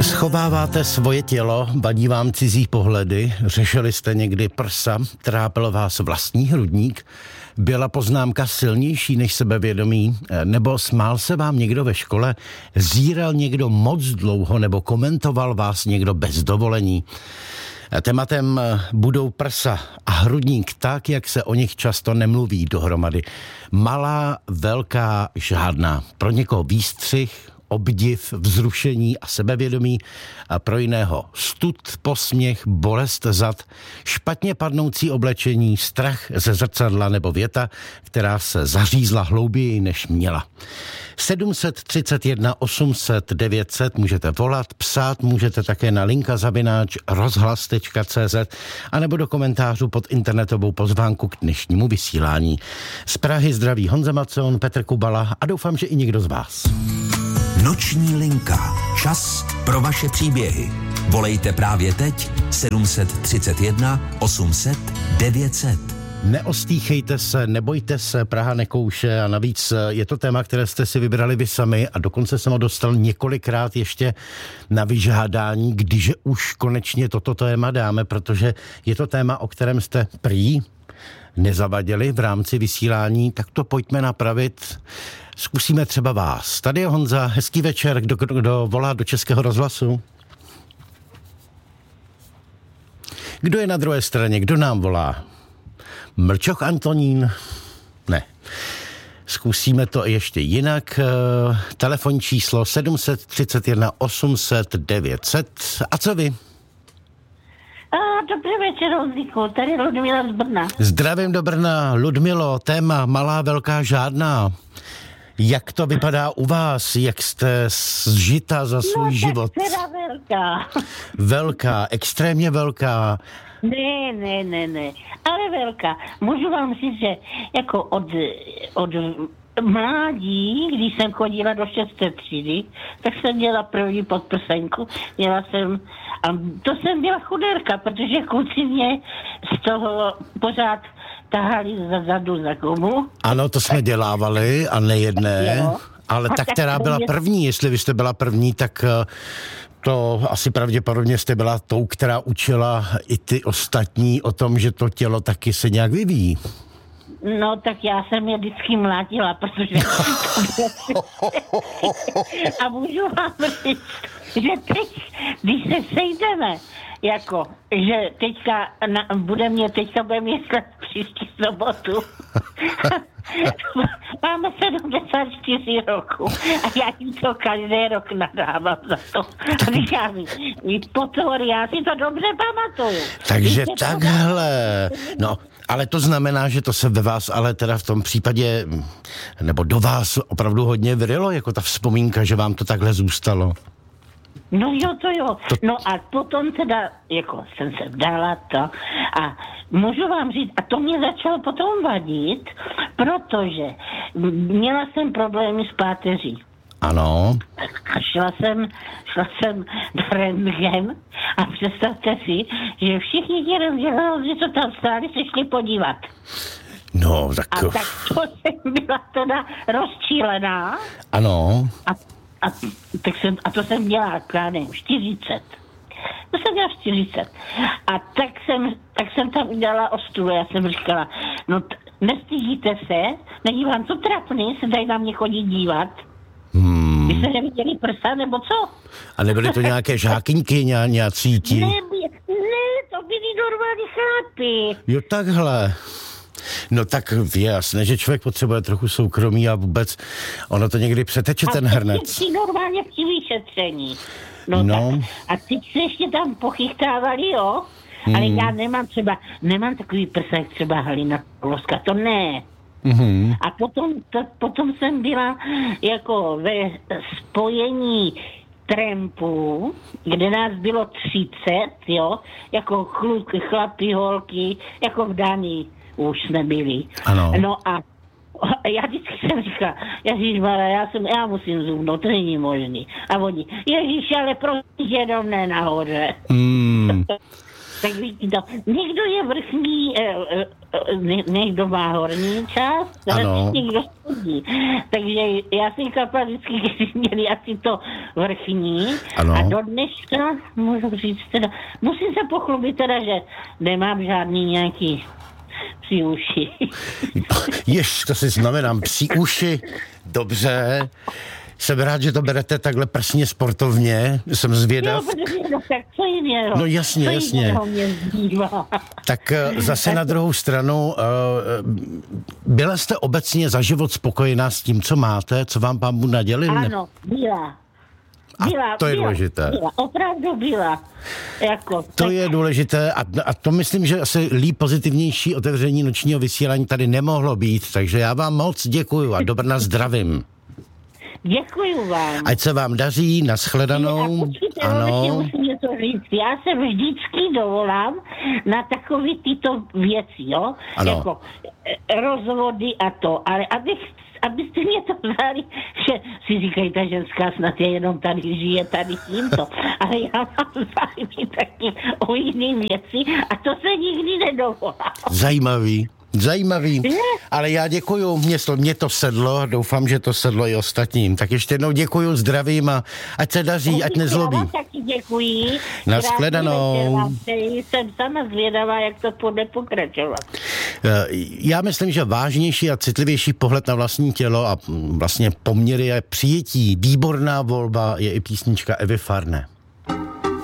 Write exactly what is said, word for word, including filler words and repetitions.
Schováváte svoje tělo, vadí vám cizí pohledy, řešili jste někdy prsa, trápil vás vlastní hrudník, byla poznámka silnější než sebevědomí, nebo smál se vám někdo ve škole, zíral někdo moc dlouho, nebo komentoval vás někdo bez dovolení. Tématem budou prsa a hrudník tak, jak se o nich často nemluví dohromady. Malá, velká, žádná. Pro někoho výstřih, obdiv, vzrušení a sebevědomí, a pro jiného stud, posměch, bolest zad, špatně padnoucí oblečení, strach ze zrcadla nebo věta, která se zařízla hlouběji, než měla. sedm set třicet jedna osm set devět set můžete volat, psát můžete také na linka zavináč rozhlas tečka cé zet anebo do komentářů pod internetovou pozvánku k dnešnímu vysílání. Z Prahy zdraví Honza Macon, Petr Kubala a doufám, že i někdo z vás. Noční linka. Čas pro vaše příběhy. Volejte právě teď sedm set třicet jedna osm set devět set. Neostýchejte se, nebojte se, Praha nekouše a navíc je to téma, které jste si vybrali vy sami a dokonce jsem ho dostal několikrát ještě na vyžádání, když už konečně toto téma dáme, protože je to téma, o kterém jste prý nezavadili v rámci vysílání, tak to pojďme napravit. Zkusíme třeba vás. Tady je Honza, hezký večer, kdo, kdo, kdo volá do Českého rozhlasu? Kdo je na druhé straně, kdo nám volá? Mlčoch Antonín? Ne. Zkusíme to ještě jinak. Telefonní číslo sedm set třicet jedna osm set devět set. A co vy? A, dobrý večer, Honzíku, tady Ludmila z Brna. Zdravím do Brna. Ludmilo, téma malá, velká, žádná. Jak to vypadá u vás? Jak jste zžita za svůj no, život? No, tak velká. Velká, extrémně velká. Ne, ne, ne, ne, ale velká. Můžu vám říct, že jako od, od mládí, když jsem chodila do šesté třídy, tak jsem měla první podprsenku. Měla jsem, a to jsem byla chudérka, protože kluci mě z toho pořád tahali za zadu za gumu. Ano, to jsme dělávali a nejedné, jo. Ale ta, která byla první, jestli vy jste byla první, tak to asi pravděpodobně jste byla tou, která učila i ty ostatní o tom, že to tělo taky se nějak vyvíjí. No, tak já jsem je vždycky mlátila, protože... A můžu vám říct, že teď, když se sejdeme, jako, že teďka, na, bude mě, teďka bude mě slet příští sobotu. Máme sedmdesát čtyři roku a já jim to každý rok nadávám za to. Říkám mi, pozor, já si to dobře pamatuju. Takže takhle, no... Ale to znamená, že to se ve vás, ale teda v tom případě, nebo do vás opravdu hodně vrylo, jako ta vzpomínka, že vám to takhle zůstalo. No jo, to jo. To... No a potom teda, jako jsem se vdala to a můžu vám říct, a to mě začalo potom vadit, protože měla jsem problémy s páteří. Ano. A šla jsem, šla jsem na rentgen a představte si, že všichni ti rentgenolozi, co tam stáli, se šli podívat. No, tak... A tak to jsem byla teda rozčílená. Ano. A, a, tak jsem, a to jsem měla, já nevím, čtyřicet. To jsem měla čtyřicet. A tak jsem, tak jsem tam udělala ostudu. Já jsem říkala, no t- nestydíte se, není vám to trapný, se tady na mě chodí dívat. Hmm. Vy jste neviděli prsa, nebo co? A nebyly to nějaké žákyňky, ně, nějací ti? Ne, ne, to byli normální chlapi. Jo, takhle. No tak je jasné, že člověk potřebuje trochu soukromí a vůbec ono to někdy přeteče, a ten hrnec. A normálně při vyšetření. No, no. Tak. A teď se ještě tam pochytávali, jo? Hmm. Ale já nemám třeba, nemám takový prsa, jak třeba Halina Pavlovská, to ne. Mm-hmm. A potom, to, potom jsem byla jako ve spojení trampů, kde nás bylo třicet, jo, jako chluky, chlapi, holky, jako v Danii už jsme byli. Ano. No a já vždycky jsem říkala, ježišmarja, já jsem, já musím zubnout, to není možný. A oni, ježiš, ale prostě jenom ne nahoře. Mm. Tak vidíte to. Někdo je vrchní, někdo má horní část, ano. Někdo spodní. Takže já si kapla vždycky, když měli asi to vrchní. Ano. A do dneška, můžu říct teda, musím se pochlubit teda, že nemám žádný nějaký psí uši. Jež, to si znamenám, psí uši, dobře. Jsem rád, že to berete takhle prsně sportovně, jsem zvědav. Jo, protože no, tak co jiného? No jasně, co jasně. jiného mě zbývá. Tak zase na druhou stranu, byla jste obecně za život spokojená s tím, co máte, co vám pán Bůh nadělil? Ano, byla. Byla, a to je byla, důležité. Byla, opravdu byla. Jako, to tak... je důležité a, a to myslím, že asi líp pozitivnější otevření nočního vysílání tady nemohlo být, takže já vám moc děkuju a do Brna zdravím. Děkuju vám. Ať se vám daří, nashledanou. A počkejte, ano. musím něco říct. Já se vždycky dovolám na takové tyto věci, jo? Ano. Jako rozvody a to, ale abych abyste mě to vzali, že si říkají, ta ženská snad je jenom tady, žije tady tímto. Ale já mám zájmy taky o jiný věci a to se nikdy nedovolám. Zajímavý. Zajímavý, ale já děkuju, mě to, mě to sedlo a doufám, že to sedlo i ostatním. Tak ještě jednou děkuju, zdravím a ať se daří, ať nezlobí. Já taky děkuji. Nashledanou. Jsem sama zvědavá, jak to bude pokračovat. Já myslím, že vážnější a citlivější pohled na vlastní tělo a vlastně poměry a přijetí, výborná volba je i písnička Evy Farné.